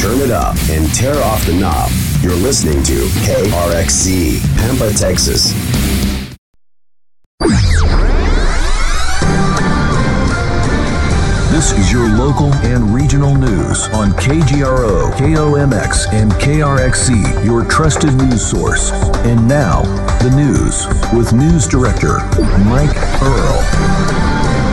Turn it up and tear off the knob. You're listening to KRXC, Pampa, Texas. This is your local and regional news on KGRO, KOMX, and KRXC, your trusted news source. And now, the news with News Director Mike Earl.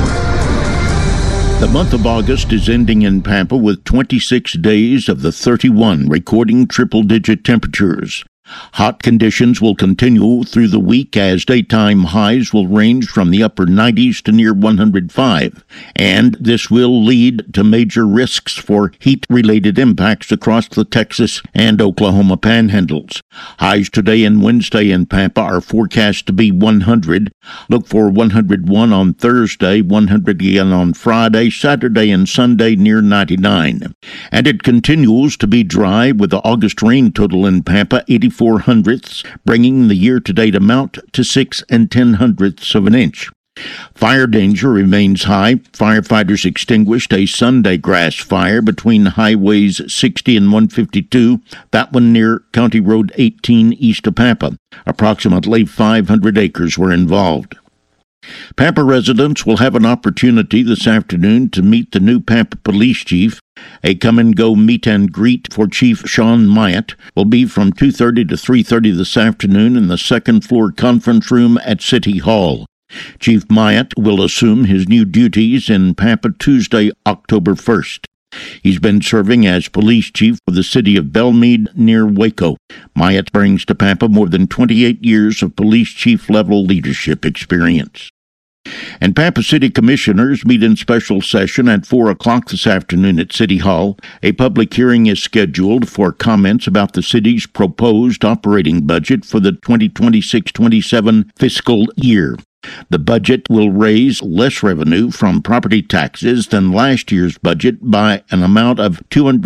The month of August is ending in Pampa with 26 days of the 31 recording triple-digit temperatures. Hot conditions will continue through the week as daytime highs will range from the upper 90s to near 105, and this will lead to major risks for heat-related impacts across the Texas and Oklahoma panhandles. Highs today and Wednesday in Pampa are forecast to be 100. Look for 101 on Thursday, 100 again on Friday, Saturday, and Sunday near 99. And it continues to be dry with the August rain total in Pampa 84 hundredths, bringing the year-to-date amount to 6 10/100ths of an inch. Fire danger remains high. Firefighters extinguished a Sunday grass fire between highways 60 and 152, that one near County Road 18 east of Pampa. Approximately 500 acres were involved. Pampa residents will have an opportunity this afternoon to meet the new Pampa Police Chief. A come-and-go meet-and-greet for Chief Sean Myatt will be from 2:30 to 3:30 this afternoon in the second-floor conference room at City Hall. Chief Myatt will assume his new duties in Pampa Tuesday, October 1st. He's been serving as police chief for the city of Belmead near Waco. Myatt brings to Pampa more than 28 years of police chief-level leadership experience. And Pampa City Commissioners meet in special session at 4 o'clock this afternoon at City Hall. A public hearing is scheduled for comments about the city's proposed operating budget for the 2026-27 fiscal year. The budget will raise less revenue from property taxes than last year's budget by an amount of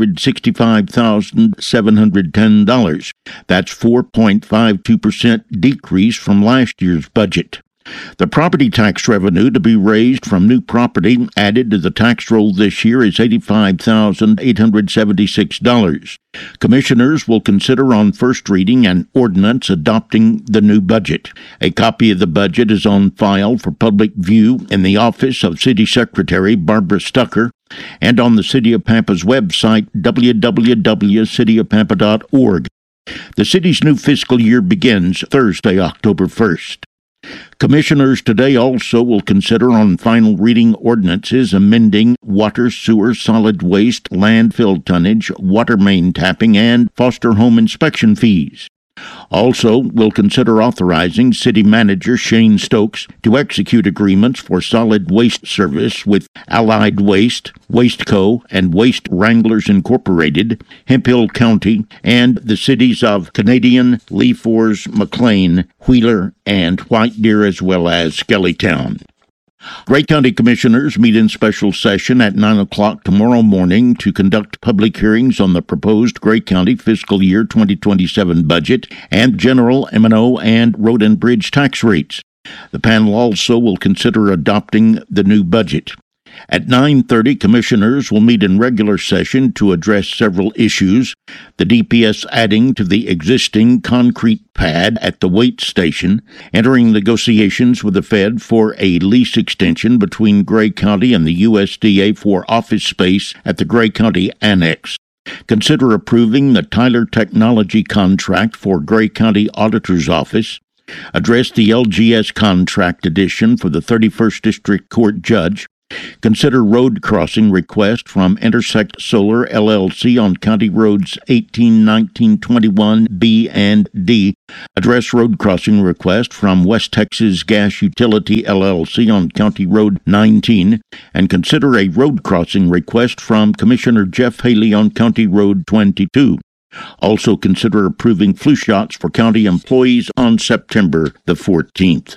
$265,710. That's 4.52% decrease from last year's budget. The property tax revenue to be raised from new property added to the tax roll this year is $85,876. Commissioners will consider on first reading an ordinance adopting the new budget. A copy of the budget is on file for public view in the office of City Secretary Barbara Stucker and on the City of Pampa's website, www.cityofpampa.org. The city's new fiscal year begins Thursday, October 1st. Commissioners today also will consider on final reading ordinances amending water, sewer, solid waste, landfill tonnage, water main tapping, and foster home inspection fees. Also, we'll consider authorizing City Manager Shane Stokes to execute agreements for solid waste service with Allied Waste, Waste Co., and Waste Wranglers Incorporated, Hemphill County, and the cities of Canadian, Lee Force, McLean, Wheeler, and White Deer, as well as Skellytown. Gray County Commissioners meet in special session at 9 o'clock tomorrow morning to conduct public hearings on the proposed Gray County fiscal year 2027 budget and general M&O and road and bridge tax rates. The panel also will consider adopting the new budget. At 9:30, commissioners will meet in regular session to address several issues: the DPS adding to the existing concrete pad at the weight station, entering negotiations with the Fed for a lease extension between Gray County and the USDA for office space at the Gray County Annex. Consider approving the Tyler Technology contract for Gray County Auditor's Office. Address the LGS contract edition for the 31st District Court Judge. Consider road crossing request from Intersect Solar LLC on County Roads 18, 19, 21, B, and D. Address road crossing request from West Texas Gas Utility LLC on County Road 19. And consider a road crossing request from Commissioner Jeff Haley on County Road 22. Also consider approving flu shots for county employees on September the 14th.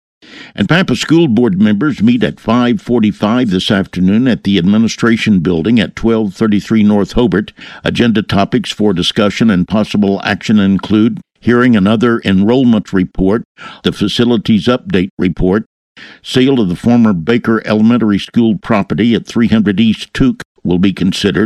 And Pampa School Board members meet at 5:45 this afternoon at the Administration Building at 1233 North Hobart. Agenda topics for discussion and possible action include hearing another enrollment report, the facilities update report, sale of the former Baker Elementary School property at 300 East Tuke will be considered,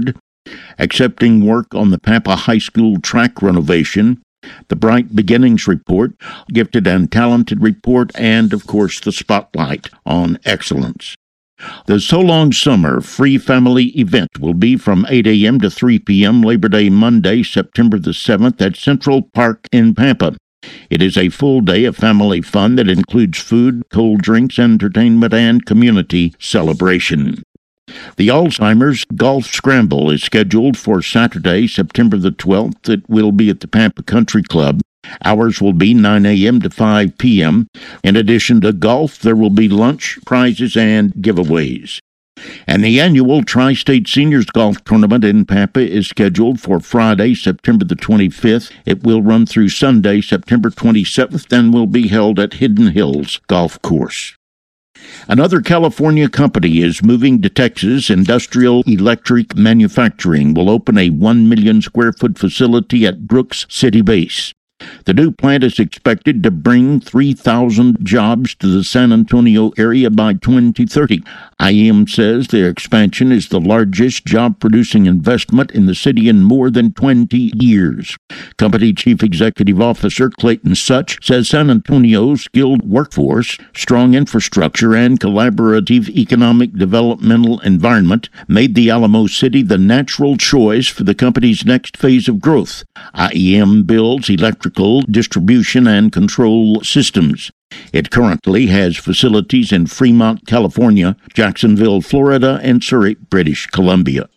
accepting work on the Pampa High School track renovation, the Bright Beginnings Report, Gifted and Talented Report, and, of course, the Spotlight on Excellence. The So Long Summer free family event will be from 8 a.m. to 3 p.m. Labor Day Monday, September the 7th at Central Park in Pampa. It is a full day of family fun that includes food, cold drinks, entertainment, and community celebration. The Alzheimer's Golf Scramble is scheduled for Saturday, September the 12th. It will be at the Pampa Country Club. Hours will be 9 a.m. to 5 p.m. In addition to golf, there will be lunch, prizes, and giveaways. And the annual Tri-State Seniors Golf Tournament in Pampa is scheduled for Friday, September the 25th. It will run through Sunday, September 27th, and will be held at Hidden Hills Golf Course. Another California company is moving to Texas. Industrial Electric Manufacturing will open a 1 million square foot facility at Brooks City Base. The new plant is expected to bring 3,000 jobs to the San Antonio area by 2030. IEM says their expansion is the largest job-producing investment in the city in more than 20 years. Company Chief Executive Officer Clayton Such says San Antonio's skilled workforce, strong infrastructure, and collaborative economic developmental environment made the Alamo City the natural choice for the company's next phase of growth. IEM builds electrical distribution and control systems. It currently has facilities in Fremont, California, Jacksonville, Florida, and Surrey, British Columbia.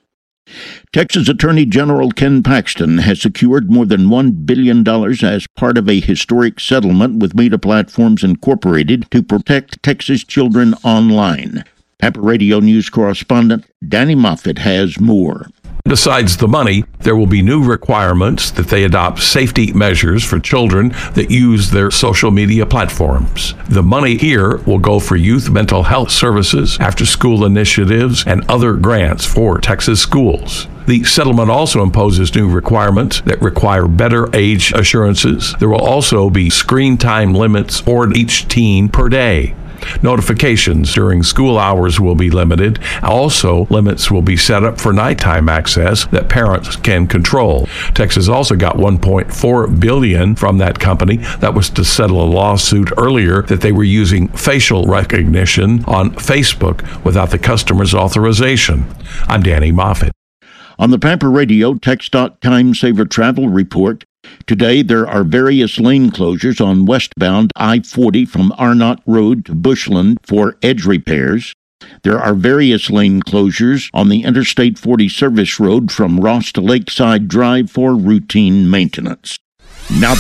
Texas Attorney General Ken Paxton has secured more than $1 billion as part of a historic settlement with Meta Platforms Incorporated to protect Texas children online. Pampa Radio News correspondent Danny Moffett has more. Besides the money, there will be new requirements that they adopt safety measures for children that use their social media platforms. The money here will go for youth mental health services, after-school initiatives, and other grants for Texas schools. The settlement also imposes new requirements that require better age assurances. There will also be screen time limits for each teen per day. Notifications during school hours will be limited. Also, limits will be set up for nighttime access that parents can control. Texas also got $1.4 billion from that company. That was to settle a lawsuit earlier that they were using facial recognition on Facebook without the customer's authorization. I'm Danny Moffett. On the Pampa Radio TxDOT Time Saver Travel Report, today there are various lane closures on westbound I-40 from Arnott Road to Bushland for edge repairs. There are various lane closures on the Interstate 40 service road from Ross to Lakeside Drive for routine maintenance. Now